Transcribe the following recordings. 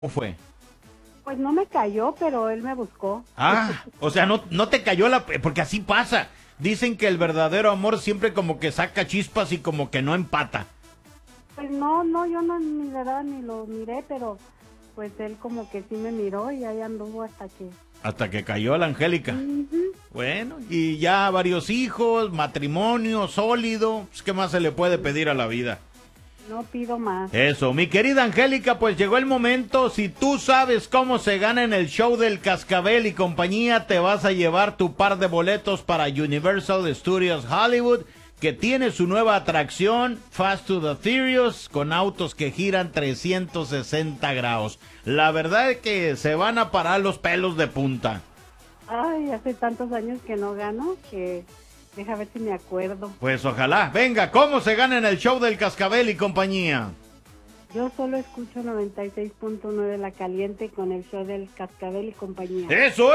fue? Pues no me cayó, pero él me buscó. Ah, o sea, no te cayó porque así pasa. Dicen que el verdadero amor siempre como que saca chispas y como que no empata. Pues no, yo no ni la verdad ni lo miré, pero pues él como que sí me miró y ahí anduvo Hasta que cayó la Angélica. Uh-huh. Bueno, y ya varios hijos, matrimonio sólido, pues, ¿qué más se le puede pedir a la vida? No pido más. Eso, mi querida Angélica, pues llegó el momento. Si tú sabes cómo se gana en el show del Cascabel y compañía, te vas a llevar tu par de boletos para Universal Studios Hollywood, que tiene su nueva atracción, Fast to the Furious, con autos que giran 360 grados. La verdad es que se van a parar los pelos de punta. Ay, hace tantos años que no gano que deja ver si me acuerdo. Pues ojalá. Venga, ¿cómo se gana en el show del Cascabel y compañía? Yo solo escucho 96.9 La Caliente con el show del Cascabel y compañía. ¡Eso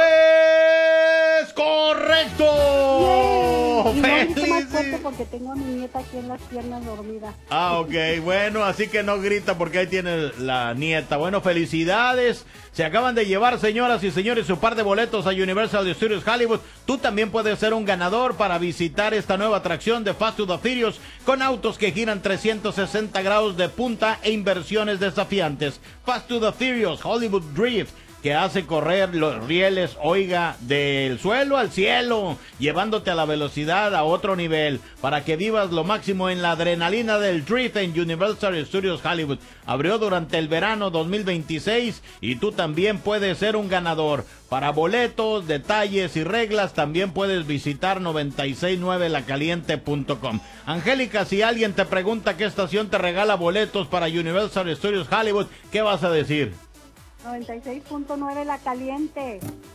es correcto! ¡Yay! Y no grito más fuerte porque tengo a mi nieta aquí en las piernas dormida. Ah, ok, bueno, así que no grita porque ahí tiene la nieta. Bueno, felicidades. Se acaban de llevar, señoras y señores, su par de boletos a Universal Studios Hollywood. Tú también puedes ser un ganador para visitar esta nueva atracción de Fast to the Furious con autos que giran 360 grados de punta e inversiones desafiantes. Fast to the Furious Hollywood Drift, que hace correr los rieles, oiga, del suelo al cielo, llevándote a la velocidad a otro nivel, para que vivas lo máximo en la adrenalina del drift en Universal Studios Hollywood. Abrió durante el verano 2026 y tú también puedes ser un ganador. Para boletos, detalles y reglas también puedes visitar 969lacaliente.com. Angélica, si alguien te pregunta qué estación te regala boletos para Universal Studios Hollywood, ¿qué vas a decir? 96.9 La Caliente.